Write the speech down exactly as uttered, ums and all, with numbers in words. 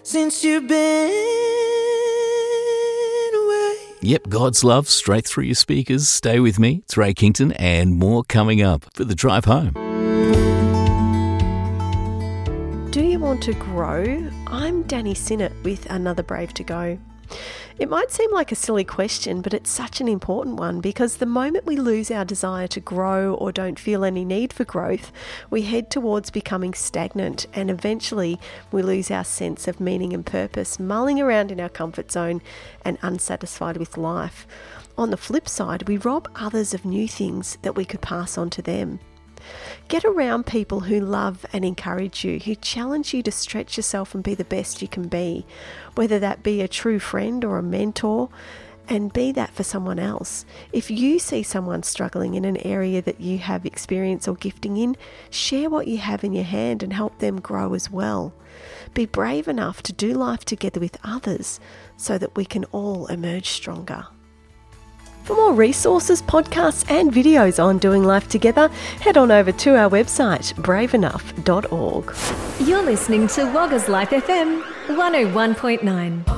since you've been away. Yep, God's love straight through your speakers. Stay with me. It's Ray Kington and more coming up for the drive home. Do you want to grow? I'm Danny Sinnott with another Brave to Go. It might seem like a silly question, but it's such an important one because the moment we lose our desire to grow or don't feel any need for growth, we head towards becoming stagnant and eventually we lose our sense of meaning and purpose, mulling around in our comfort zone and unsatisfied with life. On the flip side, we rob others of new things that we could pass on to them. Get around people who love and encourage you, who challenge you to stretch yourself and be the best you can be, whether that be a true friend or a mentor, and be that for someone else. If you see someone struggling in an area that you have experience or gifting in, share what you have in your hand and help them grow as well. Be brave enough to do life together with others so that we can all emerge stronger. For more resources, podcasts and videos on doing life together, head on over to our website, brave enough dot org. You're listening to Wagga's Life F M one oh one point nine.